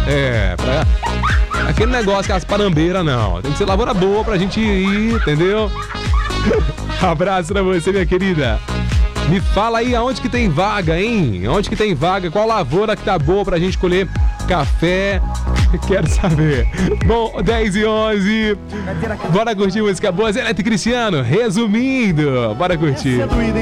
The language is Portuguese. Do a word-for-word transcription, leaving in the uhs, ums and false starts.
É, pra... aquele negócio, aquelas parambeiras, não. Tem que ser lavoura boa pra gente ir, entendeu? Abraço pra você, minha querida. Me fala aí aonde que tem vaga, hein? Onde que tem vaga? Qual lavoura que tá boa pra gente colher café? Quero saber. Bom, dez e onze. Bora curtir música boa. Zé Neto e Cristiano, resumindo. Bora curtir.